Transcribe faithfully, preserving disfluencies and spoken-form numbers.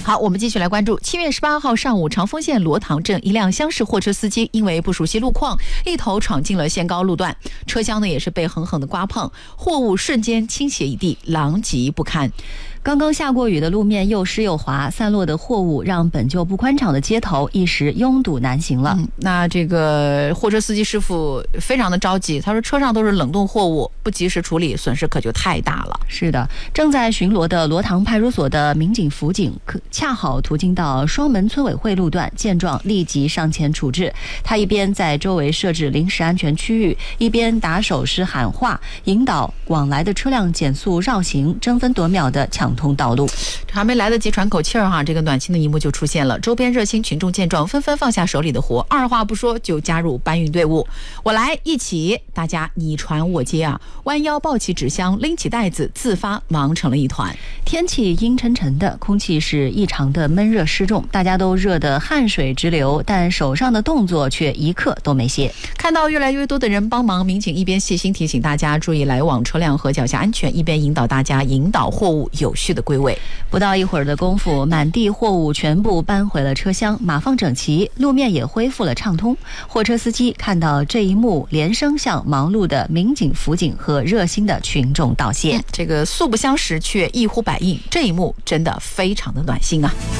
好，我们继续来关注七月十八号上午，长丰县罗塘镇一辆厢式货车司机因为不熟悉路况，一头闯进了限高路段，车厢呢也是被狠狠的刮碰，货物瞬间倾斜一地，狼藉不堪。 刚刚下过雨的路面又湿又滑，散落的货物让本就不宽敞的街头一时拥堵难行了。 嗯、那这个货车司机师傅非常的着急，他说车上都是冷冻货物，不及时处理，损失可就太大了。 是的，正在巡逻的罗塘派出所的民警辅警恰好途经到双门村委会路段，见状立即上前处置。他一边在周围设置临时安全区域，一边打手势喊话，引导往来的车辆减速绕行，争分夺秒的抢通道路。 还没来得及喘口气儿哈，这个暖心的一幕就出现了。周边热心群众见状，纷纷放下手里的活，二话不说就加入搬运队伍。我来，一起，大家你传我接啊！弯腰抱起纸箱，拎起袋子，自发忙成了一团。 天气阴沉沉的，空气是异常的闷热湿重，大家都热得汗水直流，但手上的动作却一刻都没歇。 看到越来越多的人帮忙，民警一边细心提醒大家注意来往车辆和脚下安全，一边引导大家引导货物有序的归位。 不到一会儿的功夫，满地货物全部搬回了车厢，码放整齐，路面也恢复了畅通。货车司机看到这一幕，连声向忙碌的民警、辅警和热心的群众道谢。 这个素不相识却一呼百应，这一幕真的非常的暖心啊。